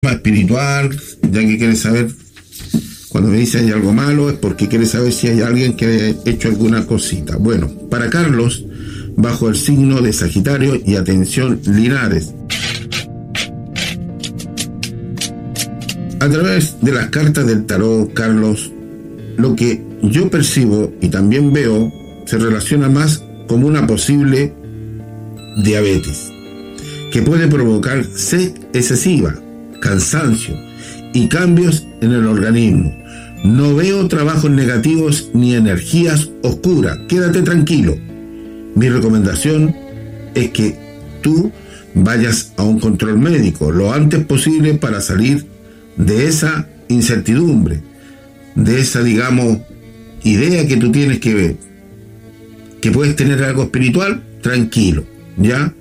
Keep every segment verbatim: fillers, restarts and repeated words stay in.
espiritual, ya que quiere saber, cuando me dice hay algo malo, es porque quiere saber si hay alguien que ha hecho alguna cosita. Bueno, para Carlos, bajo el signo de Sagitario, y atención, Linares. A través de las cartas del tarot, Carlos, lo que yo percibo y también veo se relaciona más como una posible diabetes, que puede provocar sed excesiva, cansancio y cambios en el organismo. No veo trabajos negativos ni energías oscuras. Quédate tranquilo. Mi recomendación es que tú vayas a un control médico lo antes posible para salir de esa incertidumbre, de esa, digamos, idea que tú tienes que ver, que puedes tener algo espiritual. Tranquilo, ¿ya?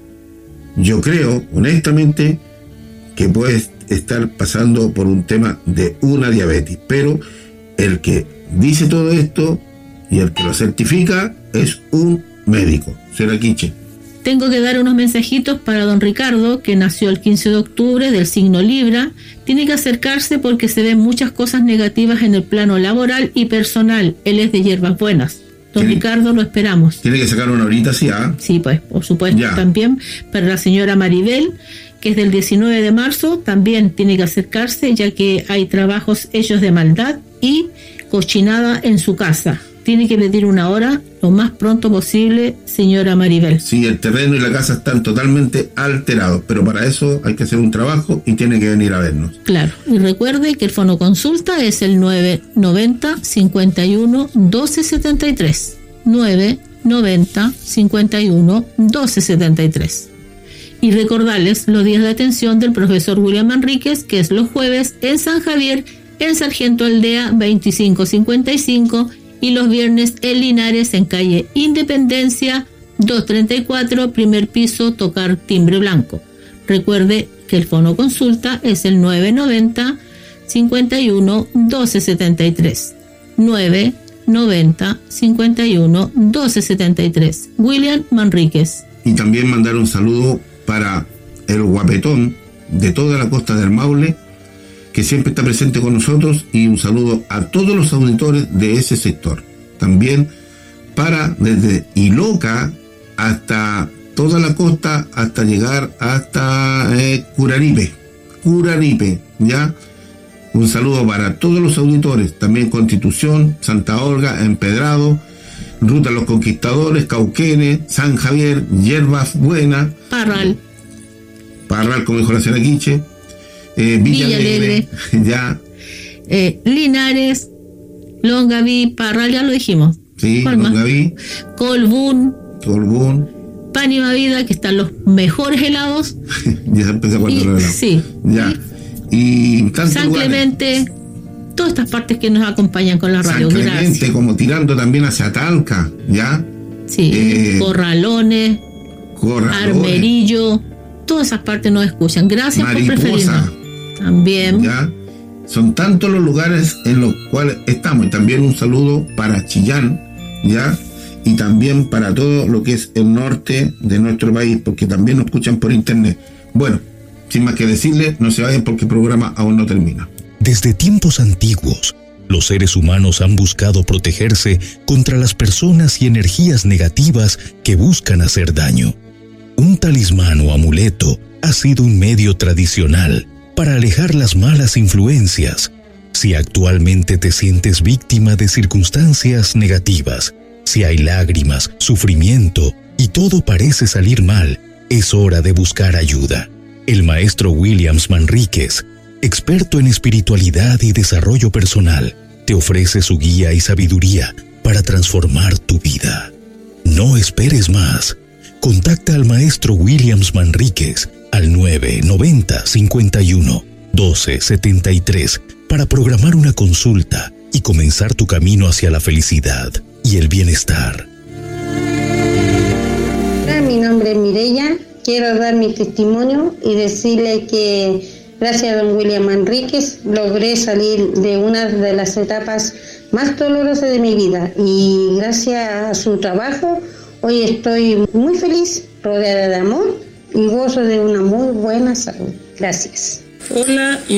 Yo creo, honestamente, que puedes estar pasando por un tema de una diabetes, pero el que dice todo esto y el que lo certifica es un médico. ¿Será Quiche? Tengo que dar unos mensajitos para don Ricardo, que nació el quince de octubre, del signo Libra. Tiene que acercarse porque se ven muchas cosas negativas en el plano laboral y personal. Él es de Hierbas Buenas. Don ¿Tiene, Ricardo, lo esperamos. Tiene que sacar una horita, sí, ¿ah? Sí, pues, por supuesto. Ya. También para la señora Maribel, que es del diecinueve de marzo, también tiene que acercarse, ya que hay trabajos hechos de maldad y cochinada en su casa. Tiene que pedir una hora lo más pronto posible, señora Maribel. Sí, el terreno y la casa están totalmente alterados, pero para eso hay que hacer un trabajo y tiene que venir a vernos. Claro, y recuerde que el fonoconsulta es el nueve noventa, cincuenta y uno, doce setenta y tres. nueve noventa, cincuenta y uno, doce setenta y tres. Y recordarles los días de atención del profesor William Manríquez, que es los jueves en San Javier, en Sargento Aldea veinticinco cincuenta y cinco, y los viernes en Linares, en calle Independencia doscientos treinta y cuatro, primer piso, tocar timbre blanco. Recuerde que el fono consulta es el nueve noventa, cincuenta y uno, doce setenta y tres. nueve noventa, cincuenta y uno, doce setenta y tres. William Manríquez. Y también mandar un saludo para el guapetón de toda la costa del Maule, que siempre está presente con nosotros, y un saludo a todos los auditores de ese sector. También para desde Iloca hasta toda la costa, hasta llegar hasta eh, Curaripe, Curaripe, ¿ya? Un saludo para todos los auditores, también Constitución, Santa Olga, Empedrado, Ruta Los Conquistadores, Cauquenes, San Javier, Hierbas Buenas, Parral, Parral, como dijo la señora Quiche, Eh, Villa, Villa Alegre, ya. Eh, Linares, Longaví, Parral, ya lo dijimos. Sí, Longaví. Colbún. Colbún. Pánima Vida, que están los mejores helados. Ya se empezó a cuatro los helados. Sí. Ya. Y San lugares. Clemente, todas estas partes que nos acompañan con la radio. San Clemente, gracias. Como tirando también hacia Talca, ¿ya? Sí. Eh, Corralones, Corralones, Armerillo, todas esas partes nos escuchan. Gracias Mariposa. Por preferirnos. También. ¿Ya? Son tantos los lugares en los cuales estamos. Y también un saludo para Chillán, ¿ya? Y también para todo lo que es el norte de nuestro país, porque también nos escuchan por internet. Bueno, sin más que decirles, no se vayan porque el programa aún no termina. Desde tiempos antiguos, los seres humanos han buscado protegerse contra las personas y energías negativas que buscan hacer daño. Un talismán o amuleto ha sido un medio tradicional para alejar las malas influencias. Si actualmente te sientes víctima de circunstancias negativas, si hay lágrimas, sufrimiento y todo parece salir mal, es hora de buscar ayuda. El maestro William Manríquez, experto en espiritualidad y desarrollo personal, te ofrece su guía y sabiduría para transformar tu vida. No esperes más. Contacta al maestro William Manríquez al nueve noventa, cincuenta y uno, doce setenta y tres para programar una consulta y comenzar tu camino hacia la felicidad y el bienestar. Hola, mi nombre es Mireya. Quiero dar mi testimonio y decirle que gracias a don William Manríquez logré salir de una de las etapas más dolorosas de mi vida, y gracias a su trabajo hoy estoy muy feliz, rodeada de amor y gozo de una muy buena salud. Gracias. Hola,